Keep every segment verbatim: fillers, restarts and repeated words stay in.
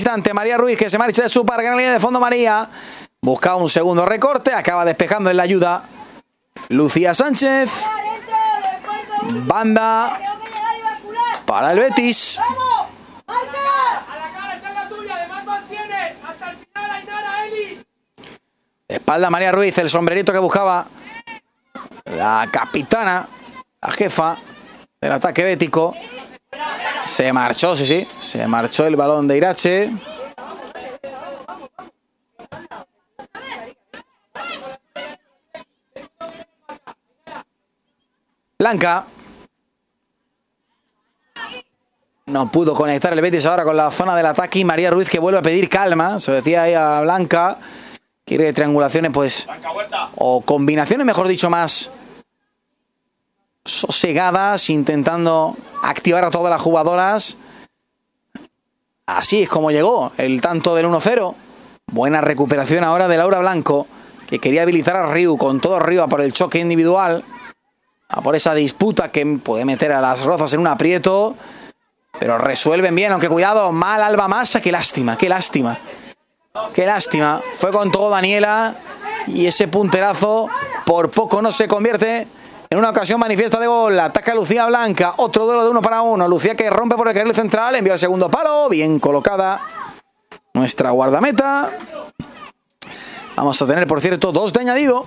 visitante. María Ruiz, que se marcha de su par, gran línea de fondo María. Busca un segundo recorte, acaba despejando en la ayuda Lucía Sánchez. Banda para el Betis. De espalda María Ruiz, el sombrerito que buscaba la capitana, la jefa del ataque bético. Se marchó, sí, sí. Se marchó el balón de Irache. Blanca. No pudo conectar el Betis ahora con la zona del ataque. Y María Ruiz, que vuelve a pedir calma. Se decía ahí a Blanca. Quiere triangulaciones, pues. O combinaciones, mejor dicho, más sosegadas, intentando activar a todas las jugadoras. Así es como llegó el tanto del uno cero. Buena recuperación ahora de Laura Blanco, que quería habilitar a Riu, con todo Riu a por el choque individual, a por esa disputa que puede meter a las Rozas en un aprieto, pero resuelven bien, aunque cuidado, mal Alba Massa. Qué lástima, qué lástima. Qué lástima. Fue con todo Daniela y ese punterazo por poco no se convierte en una ocasión manifiesta de gol. Ataca Lucía Blanca. Otro duelo de uno para uno. Lucía, que rompe por el carril central. Envía el segundo palo. Bien colocada nuestra guardameta. Vamos a tener, por cierto, dos de añadido.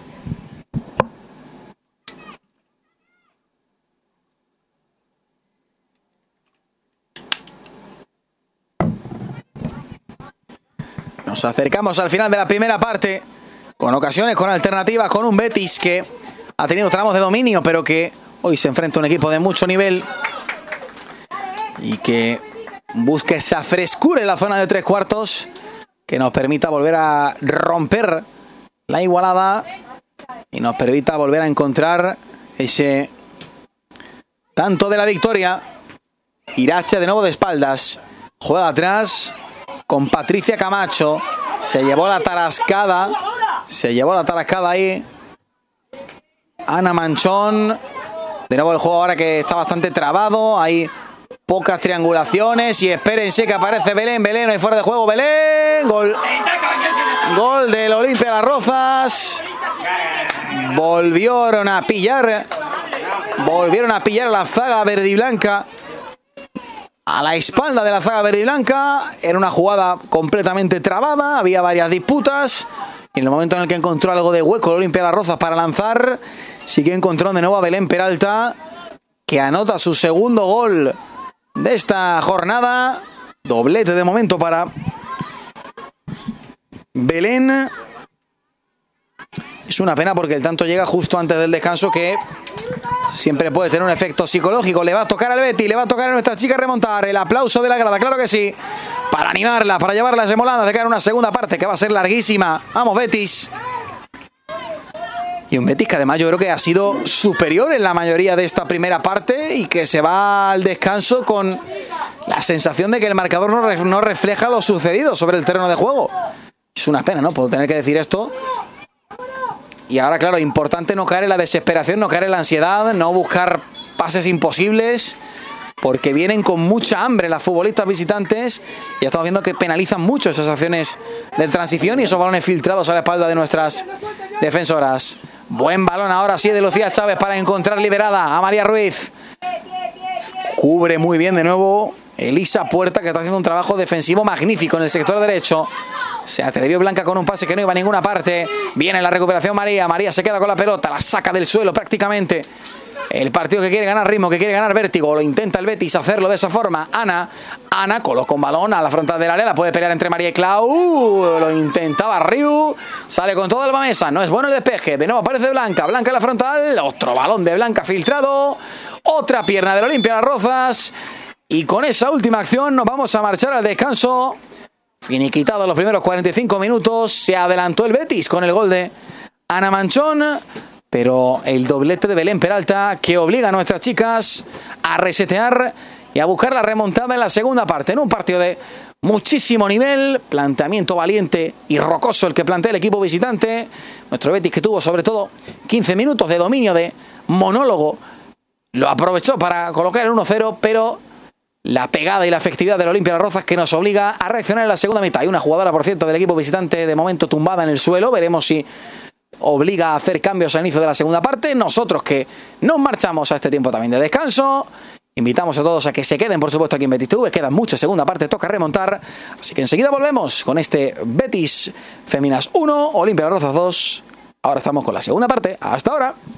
Nos acercamos al final de la primera parte, con ocasiones, con alternativas, con un Betis que ha tenido tramos de dominio, pero que hoy se enfrenta a un equipo de mucho nivel y que busca esa frescura en la zona de tres cuartos que nos permita volver a romper la igualada y nos permita volver a encontrar ese tanto de la victoria. Irache de nuevo de espaldas, juega atrás con Patricia Camacho. Se llevó la tarascada. Se llevó la tarascada ahí Ana Manchón. De nuevo el juego ahora que está bastante trabado. Hay pocas triangulaciones. Y espérense que aparece Belén. Belén, hay fuera de juego. Belén. Gol. Gol del Olimpia Las Rozas. Volvieron a pillar. Volvieron a pillar a la zaga verde y blanca. A la espalda de la zaga verde y blanca. Era una jugada completamente trabada. Había varias disputas. Y en el momento en el que encontró algo de hueco el Olimpia Las Rozas para lanzar, sí que encontró de nuevo a Belén Peralta, que anota su segundo gol de esta jornada. Doblete de momento para Belén. Es una pena porque el tanto llega justo antes del descanso, que siempre puede tener un efecto psicológico. Le va a tocar al Betis, le va a tocar a nuestra chica remontar. El aplauso de la grada, claro que sí, para animarla, para llevarlas emoladas de cara a una segunda parte que va a ser larguísima. Vamos, Betis. Y un Betis que además yo creo que ha sido superior en la mayoría de esta primera parte y que se va al descanso con la sensación de que el marcador no, re no refleja lo sucedido sobre el terreno de juego. Es una pena, ¿no? Puedo tener que decir esto. Y ahora, claro, importante no caer en la desesperación, no caer en la ansiedad, no buscar pases imposibles, porque vienen con mucha hambre las futbolistas visitantes y estamos viendo que penalizan mucho esas acciones de transición y esos balones filtrados a la espalda de nuestras defensoras. Buen balón ahora sí de Lucía Chávez para encontrar liberada a María Ruiz. Cubre muy bien de nuevo Elisa Puerta, que está haciendo un trabajo defensivo magnífico en el sector derecho. Se atrevió Blanca con un pase que no iba a ninguna parte. Viene la recuperación María. María se queda con la pelota, la saca del suelo prácticamente. El partido que quiere ganar ritmo, que quiere ganar vértigo. Lo intenta el Betis hacerlo de esa forma. Ana, Ana coloca un balón a la frontal del área. La puede pelear entre María y Clau. Uh, lo intentaba Riu. Sale con todo Alba Mesa. No es bueno el despeje. De nuevo aparece Blanca. Blanca en la frontal. Otro balón de Blanca filtrado. Otra pierna del Olimpia Las Rozas. Y con esa última acción nos vamos a marchar al descanso. Finiquitado los primeros cuarenta y cinco minutos. Se adelantó el Betis con el gol de Ana Manchón. Pero el doblete de Belén Peralta que obliga a nuestras chicas a resetear y a buscar la remontada en la segunda parte. En un partido de muchísimo nivel, planteamiento valiente y rocoso el que plantea el equipo visitante. Nuestro Betis, que tuvo sobre todo quince minutos de dominio, de monólogo, lo aprovechó para colocar el uno cero, pero la pegada y la efectividad del Olimpia Las Rozas, que nos obliga a reaccionar en la segunda mitad. Hay una jugadora, por cierto, del equipo visitante de momento tumbada en el suelo. Veremos si obliga a hacer cambios al inicio de la segunda parte. Nosotros que nos marchamos a este tiempo también de descanso. Invitamos a todos a que se queden, por supuesto, aquí en Betis T V. Queda mucha segunda parte, toca remontar. Así que enseguida volvemos con este Betis Féminas uno, Olimpia Las Rozas dos. Ahora estamos con la segunda parte. Hasta ahora.